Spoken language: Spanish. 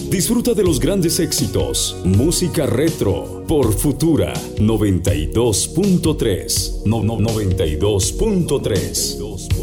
Disfruta de los grandes éxitos. Música retro por Futura 92.3. No, 92.3.